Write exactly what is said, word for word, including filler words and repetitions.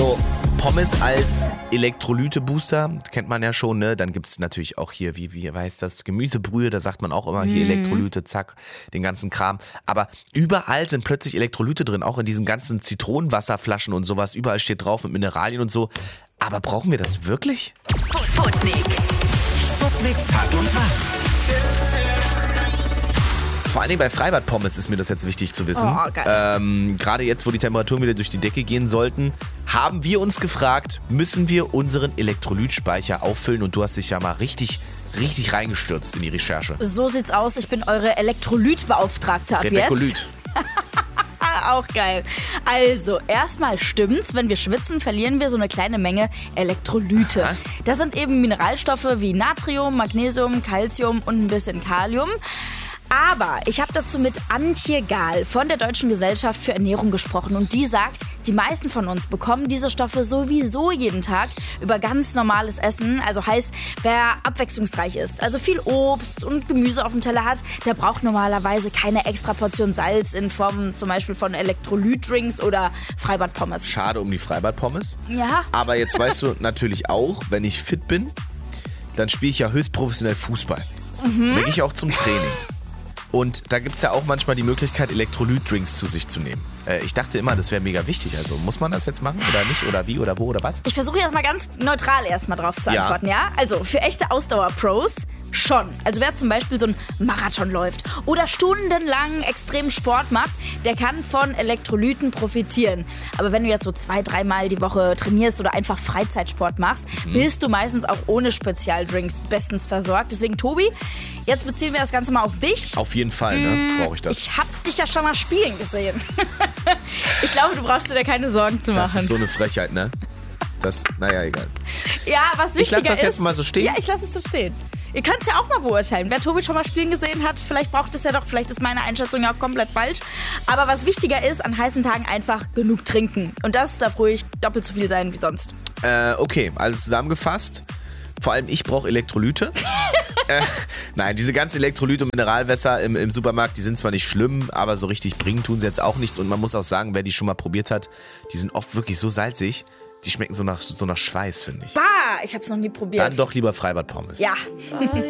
So, Pommes als Elektrolyte-Booster, kennt man ja schon, ne? Dann gibt es natürlich auch hier, wie, wie heißt das, Gemüsebrühe, da sagt man auch immer hier Mhm. Elektrolyte, zack, den ganzen Kram. Aber überall sind plötzlich Elektrolyte drin, auch in diesen ganzen Zitronenwasserflaschen und sowas. Überall steht drauf mit Mineralien und so. Aber brauchen wir das wirklich? Sputnik. Sputnik Tag und Tag. Vor allen Dingen bei Freibad-Pommes ist mir das jetzt wichtig zu wissen. Oh, geil. Ähm, gerade jetzt, wo die Temperaturen wieder durch die Decke gehen sollten, haben wir uns gefragt, müssen wir unseren Elektrolytspeicher auffüllen? Und du hast dich ja mal richtig, richtig reingestürzt in die Recherche. So sieht's aus. Ich bin eure Elektrolytbeauftragte ab Rebekolyt. jetzt. Auch geil. Also, erstmal stimmt's, wenn wir schwitzen, verlieren wir so eine kleine Menge Elektrolyte. Aha. Das sind eben Mineralstoffe wie Natrium, Magnesium, Calcium und ein bisschen Kalium. Aber ich habe dazu mit Antje Gahl von der Deutschen Gesellschaft für Ernährung gesprochen und die sagt, die meisten von uns bekommen diese Stoffe sowieso jeden Tag über ganz normales Essen. Also heißt, wer abwechslungsreich ist, also viel Obst und Gemüse auf dem Teller hat, der braucht normalerweise keine extra Portion Salz in Form zum Beispiel von Elektrolytdrinks oder Freibadpommes. Schade um die Freibad-Pommes. Ja. Aber jetzt weißt du natürlich auch, wenn ich fit bin, dann spiele ich ja höchst professionell Fußball. Mhm. Da gehe ich auch zum Training. Und da gibt es ja auch manchmal die Möglichkeit, Elektrolytdrinks zu sich zu nehmen. Äh, ich dachte immer, das wäre mega wichtig. Also muss man das jetzt machen oder nicht? Oder wie oder wo oder was? Ich versuche jetzt mal ganz neutral erstmal drauf zu Ja. antworten, ja? Also für echte Ausdauerpros schon. Also wer zum Beispiel so einen Marathon läuft oder stundenlang extrem Sport macht, der kann von Elektrolyten profitieren. Aber wenn du jetzt so zwei, dreimal die Woche trainierst oder einfach Freizeitsport machst, Mhm. bist du meistens auch ohne Spezialdrinks bestens versorgt. Deswegen, Tobi, jetzt beziehen wir das Ganze mal auf dich. Auf jeden Fall, ne? Brauche ich das. Ich hab dich ja schon mal spielen gesehen. Ich glaube, du brauchst dir da keine Sorgen zu Das machen. ist so eine Frechheit, ne? Das, naja, egal. Ja, was wichtiger lass das ist... jetzt mal so stehen. Ja, ich lasse es so stehen. Ihr könnt es ja auch mal beurteilen. Wer Tobi schon mal spielen gesehen hat, vielleicht braucht es ja doch, vielleicht ist meine Einschätzung ja auch komplett falsch. Aber was wichtiger ist, an heißen Tagen einfach genug trinken. Und das darf ruhig doppelt so viel sein wie sonst. Äh, okay, also zusammengefasst. Vor allem ich brauche Elektrolyte. äh, nein, diese ganzen Elektrolyte und Mineralwässer im, im Supermarkt, die sind zwar nicht schlimm, aber so richtig bringen tun sie jetzt auch nichts. Und man muss auch sagen, wer die schon mal probiert hat, die sind oft wirklich so salzig. Die schmecken so nach, so nach Schweiß, finde ich. Bah, ich hab's noch nie probiert. Dann doch lieber Freibad-Pommes. Ja.